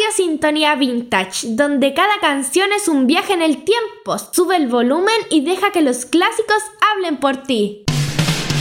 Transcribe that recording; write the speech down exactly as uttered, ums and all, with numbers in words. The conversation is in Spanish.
Radio Sintonía Vintage, donde cada canción es un viaje en el tiempo. Sube el volumen y deja que los clásicos hablen por ti.